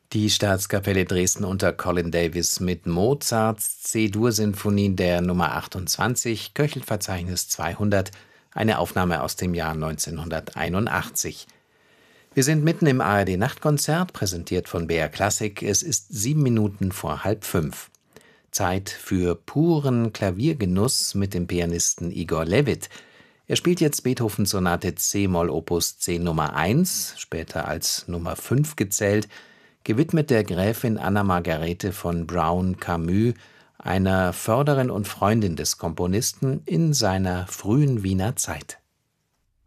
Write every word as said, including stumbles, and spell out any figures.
Die Staatskapelle Dresden unter Colin Davis mit Mozarts C-Dur-Sinfonie der Nummer achtundzwanzig, Köchelverzeichnis zweihundert, eine Aufnahme aus dem Jahr neunzehnhunderteinundachtzig. Wir sind mitten im A R D-Nachtkonzert, präsentiert von B R Klassik. Es ist sieben Minuten vor halb fünf. Zeit für puren Klaviergenuss mit dem Pianisten Igor Levit. Er spielt jetzt Beethoven-Sonate C-Moll Opus zehn Nummer eins, später als Nummer fünf gezählt, gewidmet der Gräfin Anna Margarete von Brown-Camus, einer Förderin und Freundin des Komponisten in seiner frühen Wiener Zeit.